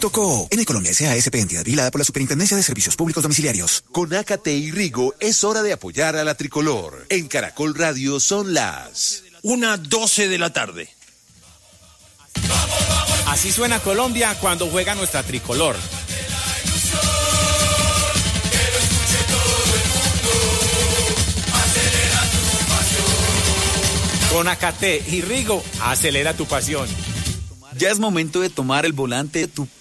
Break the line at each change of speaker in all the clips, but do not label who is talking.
Tocó. En Colombia S.A.S.P. entidad vigilada por la Superintendencia de Servicios Públicos Domiciliarios.
Con Ácate y Rigo es hora de apoyar a la tricolor. En Caracol Radio son las
1:12 de la tarde.
Así suena Colombia cuando juega nuestra tricolor. Con Ácate y Rigo, acelera tu pasión.
Ya es momento de tomar el volante de tu...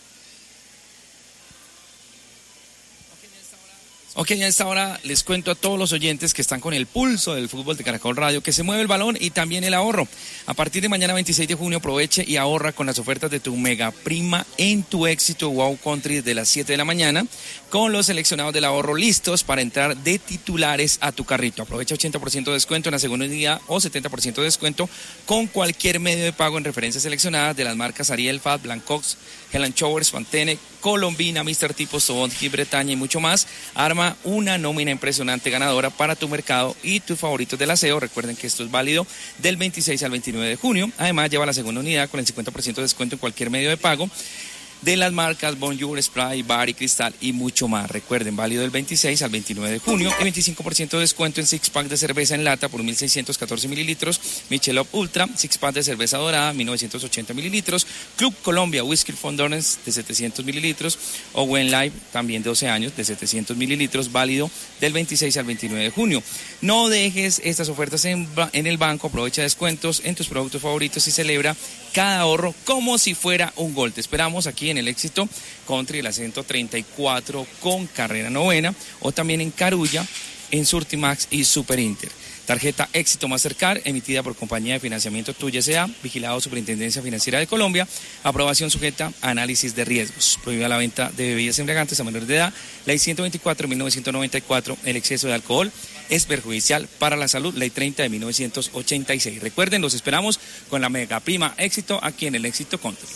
Ok, a esta hora les cuento a todos los oyentes que están con el pulso del fútbol de Caracol Radio que se mueve el balón y también el ahorro. A partir de mañana 26 de junio aproveche y ahorra con las ofertas de tu mega prima en tu éxito Wow Country desde las 7 de la mañana con los seleccionados del ahorro listos para entrar de titulares a tu carrito. Aprovecha 80% de descuento en la segunda unidad o 70% de descuento con cualquier medio de pago en referencias seleccionadas de las marcas Ariel, Fat, Blancox, Helen Showers, Pantene, Colombina, Mr. Tipo, Sobón, Bretaña y mucho más. Arma una nómina impresionante ganadora para tu mercado y tus favoritos del aseo. Recuerden que esto es válido del 26 al 29 de junio. Además, lleva la segunda unidad con el 50% de descuento en cualquier medio de pago de las marcas Bonjour, Spray, Bar y Cristal y mucho más. Recuerden, válido del 26 al 29 de junio y 25% de descuento en six pack de cerveza en lata por 1.614 mililitros, Michelob Ultra, six pack de cerveza dorada, 1.980 mililitros, Club Colombia, Whisky Fondones de 700 mililitros, Owen Live, también de 12 años, de 700 mililitros, válido del 26 al 29 de junio. No dejes estas ofertas en el banco, aprovecha descuentos en tus productos favoritos y celebra cada ahorro como si fuera un gol. Te esperamos aquí en el Éxito Country, el acento 34 con carrera novena, o también en Carulla, en Surtimax y Super Inter. Tarjeta Éxito Mastercard, emitida por Compañía de Financiamiento Tuya S.A., vigilado Superintendencia Financiera de Colombia, aprobación sujeta a análisis de riesgos. Prohibida la venta de bebidas embriagantes a menores de edad. Ley 124 de 1994, el exceso de alcohol es perjudicial para la salud. Ley 30 de 1986. Recuerden, los esperamos con la mega prima Éxito aquí en el Éxito Country.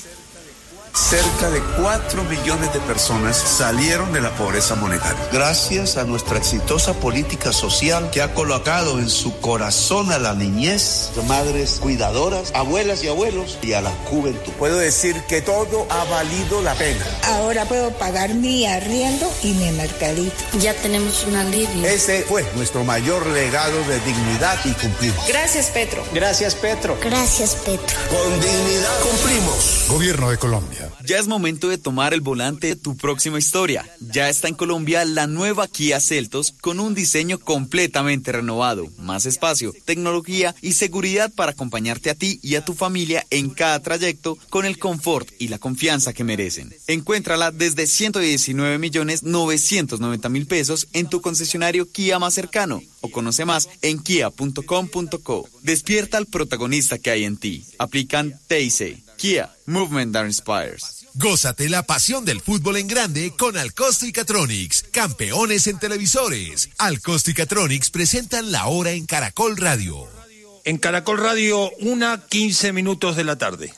Cerca de 4 millones de personas salieron de la pobreza monetaria. Gracias a nuestra exitosa política social que ha colocado en su corazón a la niñez, madres cuidadoras, abuelas y abuelos y a la juventud. Puedo decir que todo ha valido la pena.
Ahora puedo pagar mi arriendo y mi mercadito.
Ya tenemos un alivio.
Ese fue nuestro mayor legado de dignidad y cumplir.
Gracias, Petro.
Gracias, Petro.
Gracias, Petro.
Con dignidad cumplimos.
Gobierno de Colombia.
Ya es momento de tomar el volante de tu próxima historia. Ya está en Colombia la nueva Kia Seltos con un diseño completamente renovado, más espacio, tecnología y seguridad para acompañarte a ti y a tu familia en cada trayecto con el confort y la confianza que merecen. Encuéntrala desde 119.990.000 pesos en tu concesionario Kia más cercano o conoce más en kia.com.co. Despierta al protagonista que hay en ti. Aplican TIC. Kia, Movement that Inspires.
Gózate la pasión del fútbol en grande con Alcosto y Catronics, campeones en televisores. Alcosto y Catronics presentan la hora en Caracol Radio.
En Caracol Radio, 1:15 de la tarde.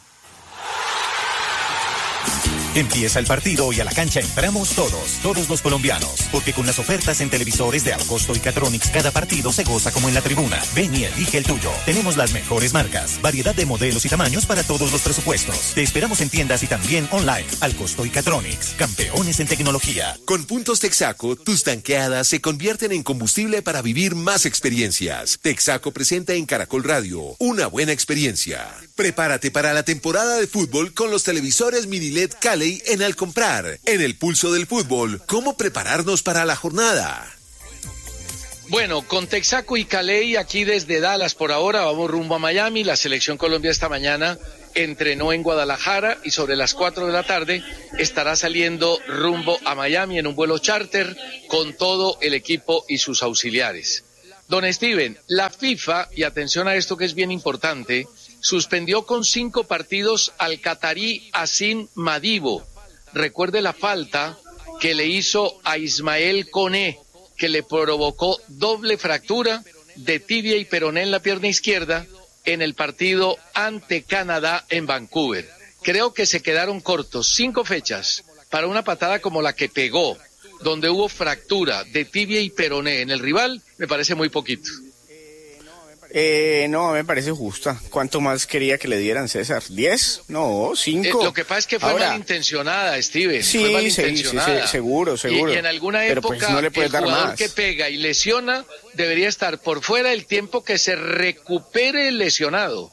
Empieza el partido y a la cancha entramos todos los colombianos, porque con las ofertas en televisores de Alcosto y Catronics cada partido se goza como en la tribuna. Ven y elige el tuyo. Tenemos las mejores marcas, variedad de modelos y tamaños para todos los presupuestos. Te esperamos en tiendas y también online. Alcosto y Catronics, campeones en tecnología.
Con puntos Texaco, tus tanqueadas se convierten en combustible para vivir más experiencias. Texaco presenta en Caracol Radio una buena experiencia. Prepárate para la temporada de fútbol con los televisores mini LED Cali en Al Comprar. En el pulso del fútbol, ¿cómo prepararnos para la jornada?
Bueno, con Texaco y Caley aquí desde Dallas por ahora, vamos rumbo a Miami. La Selección Colombia esta mañana entrenó en Guadalajara y sobre las 4 de la tarde estará saliendo rumbo a Miami en un vuelo charter con todo el equipo y sus auxiliares. Don Steven, la FIFA, y atención a esto que es bien importante, suspendió con 5 partidos al catarí Asim Madibo. Recuerde la falta que le hizo a Ismael Koné, que le provocó doble fractura de tibia y peroné en la pierna izquierda en el partido ante Canadá en Vancouver. Creo que se quedaron cortos. 5 fechas para una patada como la que pegó, donde hubo fractura de tibia y peroné en el rival, me parece muy poquito.
No, me parece justa. ¿Cuánto más quería que le dieran, César? ¿10? No, 5.
Lo que pasa es que fue malintencionada, Steven.
Sí,
fue malintencionada.
Sí, seguro.
Y en alguna época,
pues no le puedes
el
dar
jugador
más.
que pega y lesiona debería estar por fuera el tiempo que se recupere el lesionado.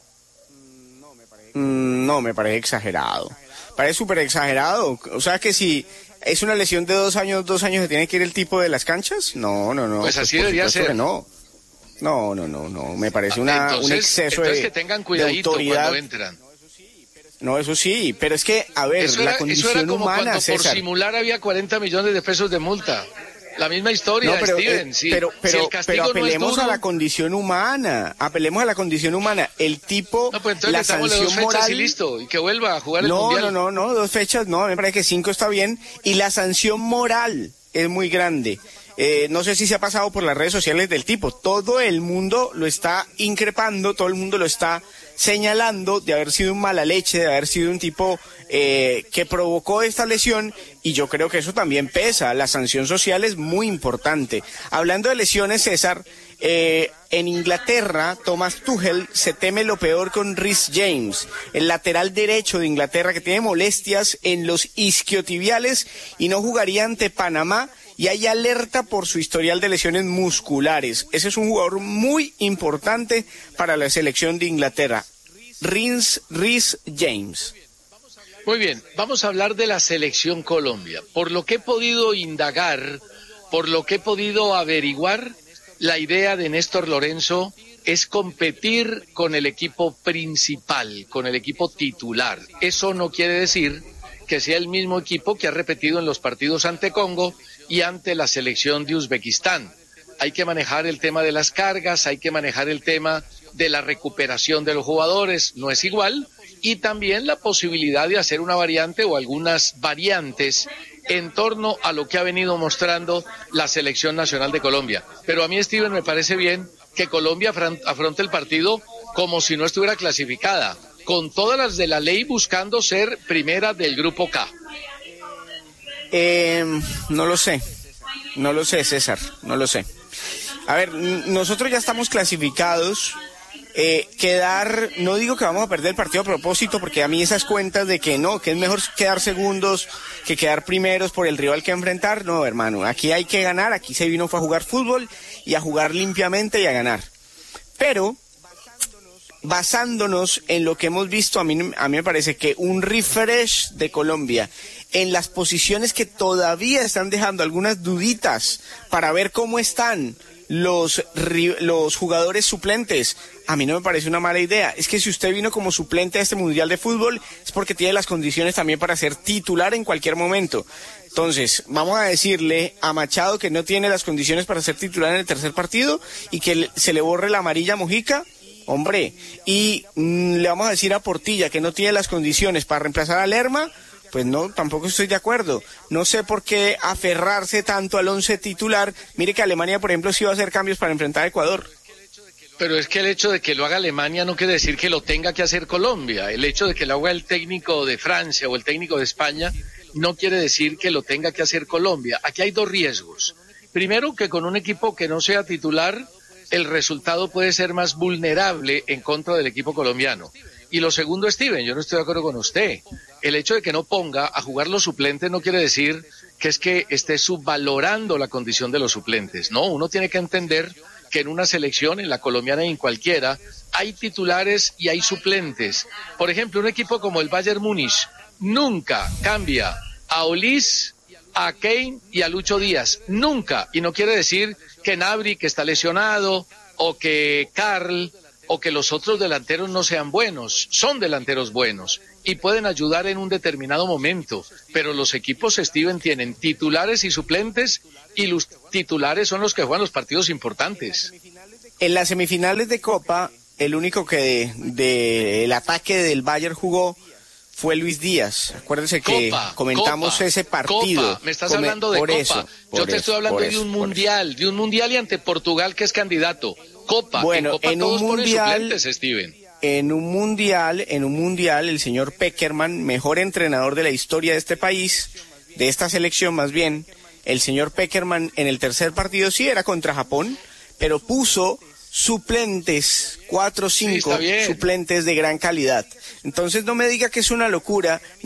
No, me parece exagerado. Parece súper exagerado. O sea que si es una lesión de 2 años, se tiene que ir el tipo de las canchas. No.
Pues así debería ser.
No, me parece un exceso
entonces que tengan cuidadito
de autoridad.
Cuando entran.
No, eso sí, pero es que, a ver, la condición
eso era como
humana,
cuando
César.
por simular había 40 millones de pesos de multa. La misma historia,
No, pero,
Steven.
pero apelemos
no es duro,
a la condición humana. El tipo,
pues entonces
la
sanción 2
moral
fechas y listo, y que vuelva a jugar el mundial.
No, 2 fechas, no, me parece que 5 está bien. Y la sanción moral es muy grande. No sé si se ha pasado por las redes sociales del tipo. Todo el mundo lo está increpando, todo el mundo lo está señalando de haber sido un mala leche, de haber sido un tipo que provocó esta lesión, y yo creo que eso también pesa. La sanción social es muy importante. Hablando de lesiones, César, en Inglaterra, Thomas Tuchel se teme lo peor con Reece James, el lateral derecho de Inglaterra, que tiene molestias en los isquiotibiales y no jugaría ante Panamá, y hay alerta por su historial de lesiones musculares. Ese es un jugador muy importante para la selección de Inglaterra, Reece James.
Muy bien, vamos a hablar de la selección Colombia. Por lo que he podido indagar, por lo que he podido averiguar, la idea de Néstor Lorenzo es competir con el equipo principal, con el equipo titular. Eso no quiere decir que sea el mismo equipo que ha repetido en los partidos ante Congo y ante la selección de Uzbekistán. Hay que manejar el tema de las cargas, hay que manejar el tema de la recuperación de los jugadores, no es igual, y también la posibilidad de hacer una variante o algunas variantes en torno a lo que ha venido mostrando la selección nacional de Colombia. Pero a mí, Steven, me parece bien que Colombia afronte el partido como si no estuviera clasificada, con todas las de la ley, buscando ser primera del grupo K.
No lo sé, César, no lo sé. A ver, nosotros ya estamos clasificados. No digo que vamos a perder el partido a propósito, porque a mí esas cuentas de que no, que es mejor quedar segundos que quedar primeros por el rival que enfrentar, no, hermano, aquí hay que ganar, aquí se vino fue a jugar fútbol y a jugar limpiamente y a ganar. Pero basándonos en lo que hemos visto, a mí me parece que un refresh de Colombia en las posiciones que todavía están dejando algunas duditas para ver cómo están los jugadores suplentes, a mí no me parece una mala idea. Es que si usted vino como suplente a este Mundial de Fútbol es porque tiene las condiciones también para ser titular en cualquier momento. Entonces, vamos a decirle a Machado que no tiene las condiciones para ser titular en el tercer partido y que se le borre la amarilla a Mojica, hombre, y le vamos a decir a Portilla que no tiene las condiciones para reemplazar a Lerma. Pues no, tampoco estoy de acuerdo. No sé por qué aferrarse tanto al 11 titular. Mire que Alemania, por ejemplo, sí va a hacer cambios para enfrentar a Ecuador.
Pero es que el hecho de que lo haga Alemania no quiere decir que lo tenga que hacer Colombia. El hecho de que lo haga el técnico de Francia o el técnico de España no quiere decir que lo tenga que hacer Colombia. Aquí hay 2 riesgos. Primero, que con un equipo que no sea titular, el resultado puede ser más vulnerable en contra del equipo colombiano. Y lo segundo, Steven, yo no estoy de acuerdo con usted. El hecho de que no ponga a jugar los suplentes no quiere decir que es que esté subvalorando la condición de los suplentes. No, uno tiene que entender que en una selección, en la colombiana y en cualquiera, hay titulares y hay suplentes. Por ejemplo, un equipo como el Bayern Múnich nunca cambia a Olís, a Kane y a Lucho Díaz. Nunca. Y no quiere decir que Gnabry, que está lesionado, o que Karl, o que los otros delanteros no sean buenos. Son delanteros buenos y pueden ayudar en un determinado momento, pero los equipos, Steven, tienen titulares y suplentes, y los titulares son los que juegan los partidos importantes.
En las semifinales de Copa, el único que el ataque del Bayern jugó fue Luis Díaz. Acuérdense que comentamos ese partido.
Copa. Me estás hablando de Copa. Yo te estoy hablando de un mundial y ante Portugal, que es candidato. Copa.
Bueno,
en Copa todos ponen suplentes, Steven.
En un mundial, el señor Pekerman, mejor entrenador de la historia de este país, de esta selección más bien, el señor Pekerman en el tercer partido sí era contra Japón, pero puso suplentes, 4 o 5
Sí, está bien.
suplentes de gran calidad. Entonces no me diga que es una locura,